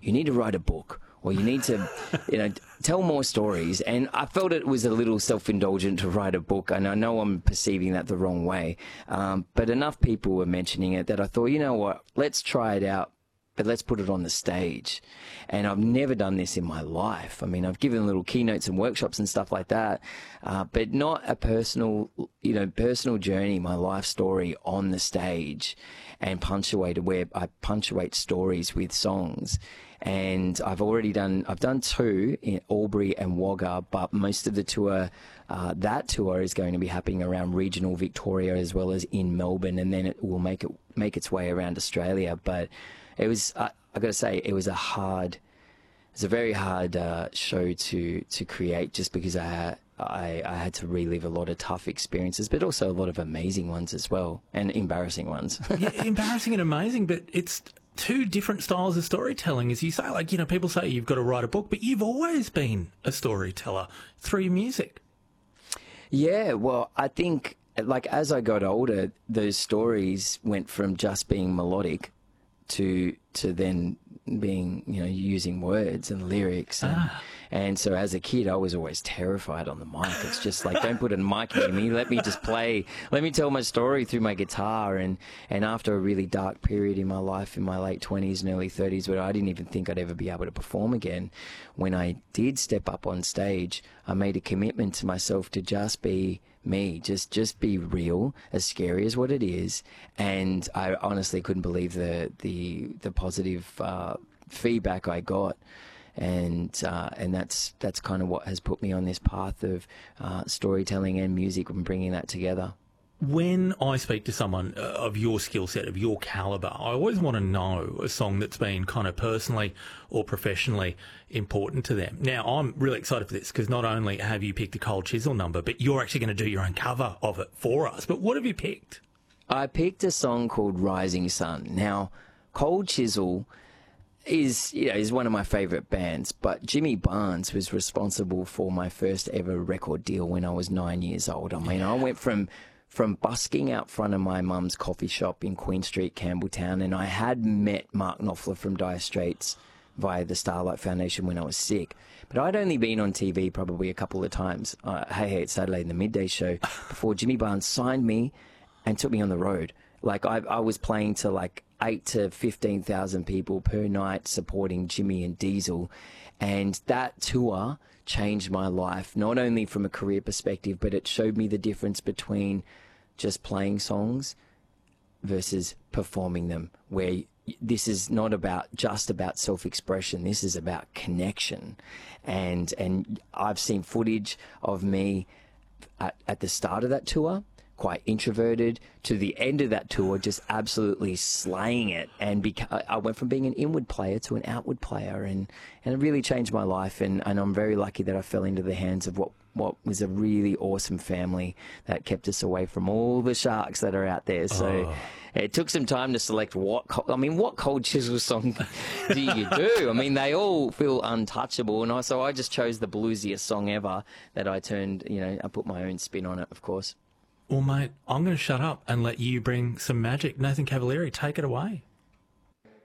you need to write a book, or you need to, tell more stories. And I felt it was a little self-indulgent to write a book, and I know I'm perceiving that the wrong way. But enough people were mentioning it that I thought, you know what, let's try it out, but let's put it on the stage. And I've never done this in my life. I mean, I've given little keynotes and workshops and stuff like that, but not a personal journey, my life story on the stage, and where I punctuate stories with songs. And I've done 2 in Albury and Wagga, but most of the tour, that tour is going to be happening around regional Victoria as well as in Melbourne, and then it will make its way around Australia. But it was, I got to say, it was a very hard show to create, just because I had to relive a lot of tough experiences, but also a lot of amazing ones as well, and embarrassing ones. Yeah, embarrassing and amazing, but it's 2 different styles of storytelling, as you say. Like, people say you've got to write a book, but you've always been a storyteller through your music. Yeah, well, I think, like, as I got older, those stories went from just being melodic to then being, using words and lyrics. And so as a kid, I was always terrified on the mic. It's just like, don't put a mic near me. Let me just play. Let me tell my story through my guitar. And after a really dark period in my life, in my late 20s and early 30s, where I didn't even think I'd ever be able to perform again, when I did step up on stage, I made a commitment to myself to just be me, just be real, as scary as what it is. And I honestly couldn't believe the positive feedback I got. And that's kind of what has put me on this path of storytelling and music and bringing that together. When I speak to someone of your skill set, of your calibre, I always want to know a song that's been kind of personally or professionally important to them. Now, I'm really excited for this, because not only have you picked a Cold Chisel number, but you're actually going to do your own cover of it for us. But what have you picked? I picked a song called Rising Sun. Now, Cold Chisel is one of my favourite bands, but Jimmy Barnes was responsible for my first ever record deal when I was 9 years old. I mean, I went from busking out front of my mum's coffee shop in Queen Street, Campbelltown, and I had met Mark Knopfler from Dire Straits via the Starlight Foundation when I was sick. But I'd only been on TV probably a couple of times, Hey It's Saturday in the midday show, before Jimmy Barnes signed me and took me on the road. Like, I was playing to like 8,000 to 15,000 people per night, supporting Jimmy and Diesel. And that tour changed my life, not only from a career perspective, but it showed me the difference between just playing songs versus performing them, where this is not just about self-expression. This is about connection. And I've seen footage of me at the start of that tour, quite introverted, to the end of that tour just absolutely slaying it. And I went from being an inward player to an outward player, and it really changed my life. And I'm very lucky that I fell into the hands of what was a really awesome family that kept us away from all the sharks that are out there. So it took some time to select what Cold Chisel song do you do? I mean, they all feel untouchable, and so I just chose the bluesiest song ever that I put my own spin on it, of course. Well, mate, I'm going to shut up and let you bring some magic. Nathan Cavalieri, take it away.